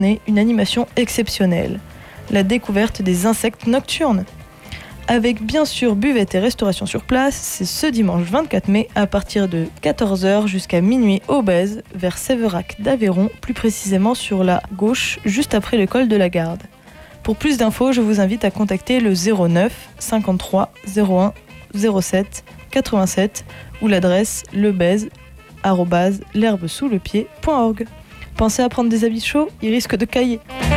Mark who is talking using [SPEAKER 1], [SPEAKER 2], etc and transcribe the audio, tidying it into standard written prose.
[SPEAKER 1] une animation exceptionnelle, la découverte des insectes nocturnes. Avec bien sûr buvette et restauration sur place, c'est ce dimanche 24 mai à partir de 14h jusqu'à minuit au Bèze, vers Sévérac d'Aveyron, plus précisément sur la gauche, juste après l'école de la Garde. Pour plus d'infos, je vous invite à contacter le 09 53 01 07 87 ou l'adresse lebèze@l'herbesoulepied.org. Pensez à prendre des habits chauds, ils risquent de cailler.